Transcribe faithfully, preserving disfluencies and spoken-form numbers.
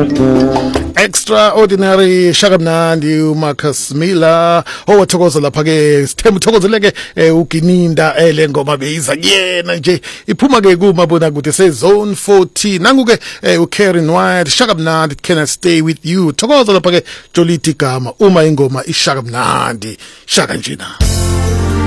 Extraordinary Shaka Mnandi uMarcus Miller owathokoza lapha ke sithemba uthokozeleke uGininda ele ngoma beyiza yena nje iphuma ke kumabona kude sezone fourteen nangu ke uKaren White Shaka Mnandi Can I Stay With You thokoza lapha ke Joliti Gama uma ingoma iShaka Mnandi shaka njena.